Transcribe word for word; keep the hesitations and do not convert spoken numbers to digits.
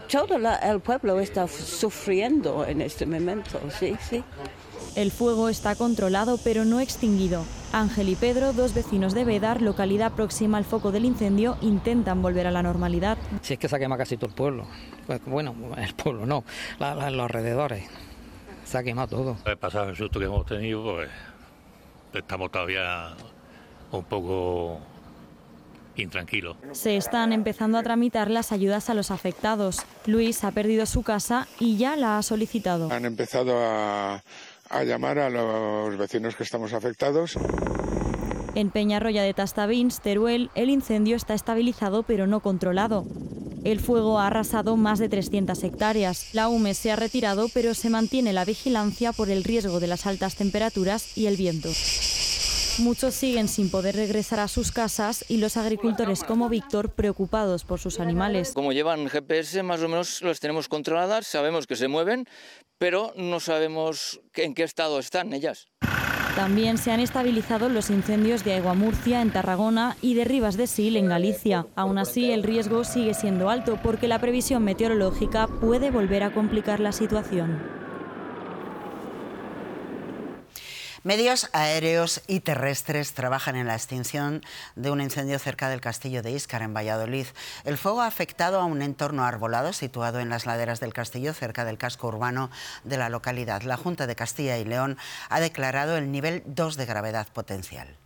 todo la, el pueblo está sufriendo en este momento, sí, sí. El fuego está controlado pero no extinguido. Ángel y Pedro, dos vecinos de Bédar, localidad próxima al foco del incendio, intentan volver a la normalidad. Si es que se quema casi todo el pueblo. Pues, bueno, el pueblo no, la, la, los alrededores. Se ha quemado todo. El pasado el susto que hemos tenido, pues estamos todavía un poco intranquilos. Se están empezando a tramitar las ayudas a los afectados. Luis ha perdido su casa y ya la ha solicitado. Han empezado a... a llamar a los vecinos que estamos afectados. En Peñarroya de Tastavins, Teruel, el incendio está estabilizado pero no controlado. El fuego ha arrasado más de trescientas hectáreas. La UME se ha retirado pero se mantiene la vigilancia por el riesgo de las altas temperaturas y el viento. Muchos siguen sin poder regresar a sus casas y los agricultores como Víctor preocupados por sus animales. Como llevan G P S, más o menos las tenemos controladas, sabemos que se mueven, pero no sabemos en qué estado están ellas. También se han estabilizado los incendios de Aiguamurcia en Tarragona y de Ribas de Sil en Galicia. Aún así, el riesgo sigue siendo alto porque la previsión meteorológica puede volver a complicar la situación. Medios aéreos y terrestres trabajan en la extinción de un incendio cerca del castillo de Íscar, en Valladolid. El fuego ha afectado a un entorno arbolado situado en las laderas del castillo, cerca del casco urbano de la localidad. La Junta de Castilla y León ha declarado el nivel dos de gravedad potencial.